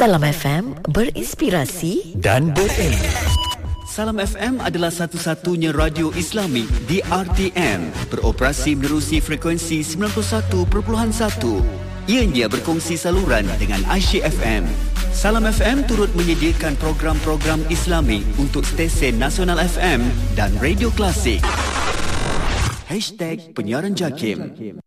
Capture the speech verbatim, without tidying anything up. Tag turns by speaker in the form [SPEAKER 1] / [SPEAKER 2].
[SPEAKER 1] Salam F M, berinspirasi
[SPEAKER 2] dan berilmu.
[SPEAKER 3] Salam F M adalah satu-satunya radio Islami di R T M, beroperasi menerusi frekuensi sembilan puluh satu perpuluhan satu. Ianya berkongsi saluran dengan Aisyah F M. Salam F M turut menyediakan program-program Islami untuk stesen Nasional F M dan Radio Klasik. Hashtag Penyiaran Jakim.